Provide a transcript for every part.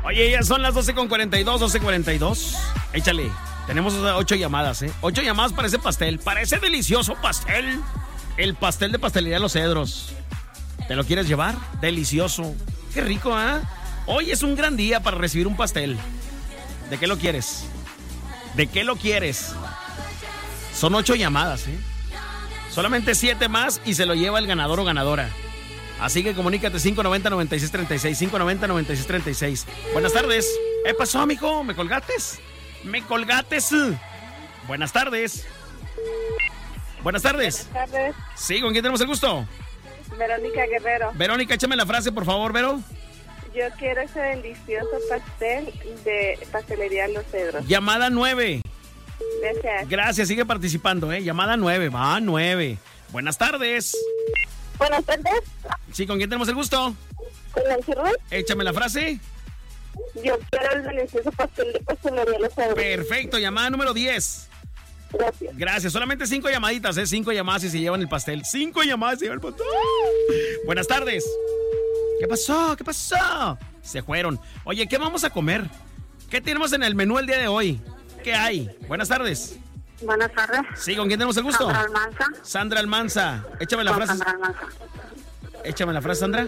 Oye, ya son las 12:42. Échale. Tenemos 8 llamadas, 8 llamadas para ese pastel. Para ese delicioso pastel. El pastel de Pastelería Los Cedros. ¿Te lo quieres llevar? Delicioso. Qué rico, ¿ah? Hoy es un gran día para recibir un pastel. ¿De qué lo quieres? ¿De qué lo quieres? Son 8 llamadas, Solamente 7 más y se lo lleva el ganador o ganadora. Así que comunícate 590-9636, 590-9636. Buenas tardes. ¿Qué pasó, amigo? ¿Me colgates? ¿Me colgates? Buenas tardes. Buenas tardes. Buenas tardes. Sí, ¿con quién tenemos el gusto? Verónica Guerrero. Verónica, échame la frase, por favor, Vero. Yo quiero ese delicioso pastel de Pastelería Los Cedros. Llamada 9. Gracias. Gracias, sigue participando, Llamada 9, va 9. Buenas tardes. Buenas tardes. Sí, ¿con quién tenemos el gusto? ¿Con Nancy Ruiz? Échame la frase. Yo quiero el delicioso pastel de Pastelería Los Cedros. Perfecto, llamada número 10. Gracias. Gracias, solamente 5 llamaditas, 5 llamadas y se llevan el pastel. 5 llamadas y se llevan el pastel. Buenas tardes. ¿Qué pasó? ¿Qué pasó? Se fueron. Oye, ¿qué vamos a comer? ¿Qué tenemos en el menú el día de hoy? ¿Qué hay? Buenas tardes. Buenas tardes. Sí, ¿con quién tenemos el gusto? Sandra Almanza. Sandra Almanza. Échame la frase. Sandra Almanza. Échame la frase, Sandra.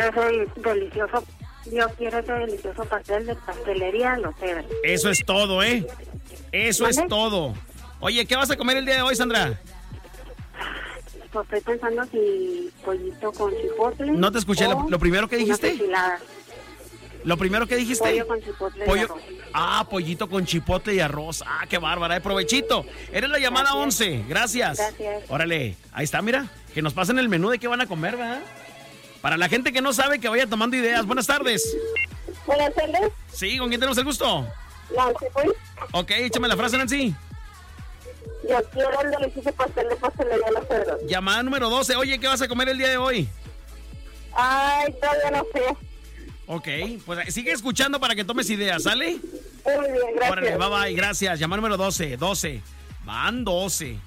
Yo quiero ese delicioso pastel de Pastelería Los Cedros. Eso es todo, Eso ¿Vale? es todo. Oye, ¿qué vas a comer el día de hoy, Sandra? Pues estoy pensando si pollito con chipotle. No te escuché. ¿Lo primero que dijiste? Unas enchiladas. ¿Lo primero que dijiste? Pollo con chipotle y arroz. Pollito con chipotle y arroz. Ah, qué bárbara, provechito. Eres la llamada 11. Gracias. Gracias. Órale, ahí está, mira. Que nos pasen el menú de qué van a comer, ¿verdad? Para la gente que no sabe, que vaya tomando ideas. Buenas tardes. Buenas tardes. Sí, ¿con quién tenemos el gusto? Nancy Ruiz. Ok, échame la frase, Nancy. Yo quiero el delicioso pastel de Pastelería Los Cedros. Llamada número 12. Oye, ¿qué vas a comer el día de hoy? Ay, todavía no sé. Ok, pues sigue escuchando para que tomes ideas, ¿sale? Muy bien, gracias. Órale, bye bye, gracias. Llamada número 12. Van 12.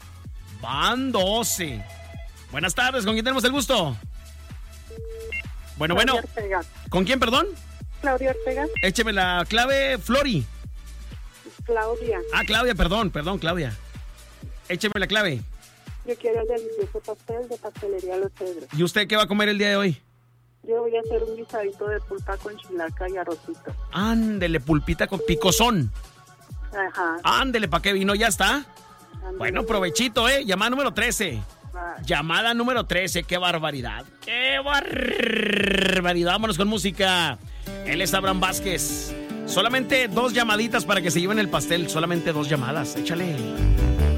Buenas tardes, ¿con quién tenemos el gusto? Bueno. Claudia Ortega. ¿Con quién, perdón? Claudia Ortega. Écheme la clave, Flori. Claudia. Ah, Claudia, perdón, Claudia. Écheme la clave. Yo quiero el delicioso pastel de Pastelería Los Cedros. ¿Y usted qué va a comer el día de hoy? Yo voy a hacer un guisadito de pulpa con chilaca y arrocito. Ándele, pulpita con picosón. Ajá. Ándele, ¿para qué vino? Ya está. Ándale. Bueno, provechito, Llamada número 13. Bye. Llamada número 13, qué barbaridad. ¡Qué barbaridad! Vámonos con música. Él es Abraham Vázquez. Solamente 2 llamaditas para que se lleven el pastel. Solamente 2 llamadas. Échale.